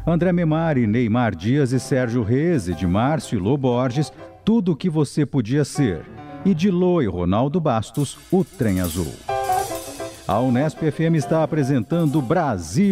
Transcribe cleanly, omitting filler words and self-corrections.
André Memari, Neymar Dias e Sérgio Reis, de Márcio e Lô Borges, Tudo o que Você Podia Ser. E de Lô e Ronaldo Bastos, O Trem Azul. A Unesp FM está apresentando Brasil